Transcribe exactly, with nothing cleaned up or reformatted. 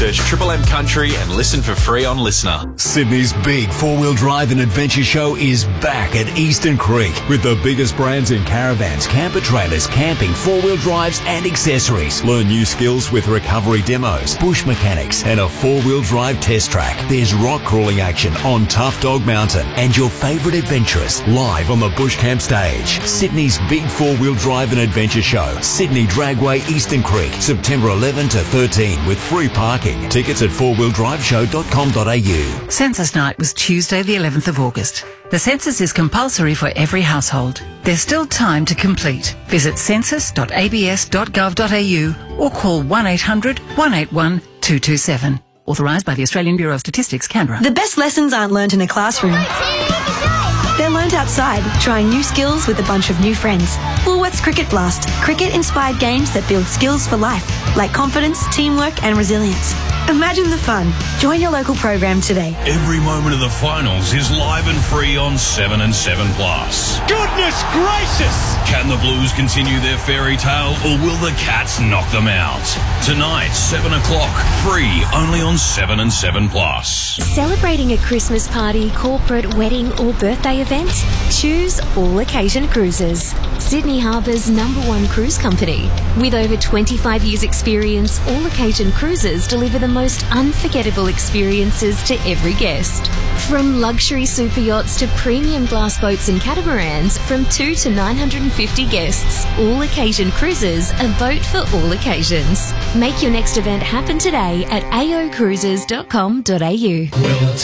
Search Triple M Country and listen for free on Listener. Sydney's big four-wheel drive and adventure show is back at Eastern Creek with the biggest brands in caravans, camper trailers, camping, four-wheel drives and accessories. Learn new skills with recovery demos, bush mechanics and a four-wheel drive test track. There's rock crawling action on Tough Dog Mountain and your favourite adventurers live on the Bush Camp stage. Sydney's big four-wheel drive and adventure show, Sydney Dragway, Eastern Creek, September eleventh to thirteenth with free parking. Tickets at four wheel drive show dot com dot a u. Census night was Tuesday the eleventh of August. The census is compulsory for every household. There's still time to complete. Visit census dot a b s dot gov dot a u or call one eight hundred, one eight one, two two seven. Authorised by the Australian Bureau of Statistics, Canberra. The best lessons aren't learnt in a classroom. They're learnt outside, trying new skills with a bunch of new friends. Woolworths Cricket Blast. Cricket-inspired games that build skills for life, like confidence, teamwork and resilience. Imagine the fun. Join your local program today. Every moment of the finals is live and free on seven and seven plus. Goodness gracious! Can the Blues continue their fairy tale or will the Cats knock them out? Tonight, seven o'clock, free only on seven and seven plus. Celebrating a Christmas party, corporate, wedding or birthday event? Choose All Occasion Cruises. Sydney Harbour's number one cruise company. With over twenty-five years experience, All Occasion Cruises deliver the most unforgettable experiences to every guest. From luxury super yachts to premium glass boats and catamarans, from two to nine hundred fifty guests, All Occasion Cruises, a boat for all occasions. Make your next event happen today at a o cruises dot com dot a u. Well,